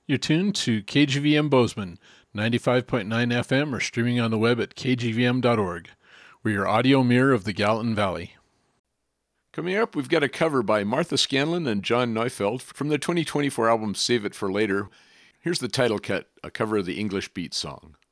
You're tuned to KGVM Bozeman, 95.9 FM, or streaming on the web at kgvm.org. We're your audio mirror of the Gallatin Valley. Coming up, we've got a cover by Martha Scanlon and John Neufeld from their 2024 album Save It for Later. Here's the title cut, a cover of the English Beat song.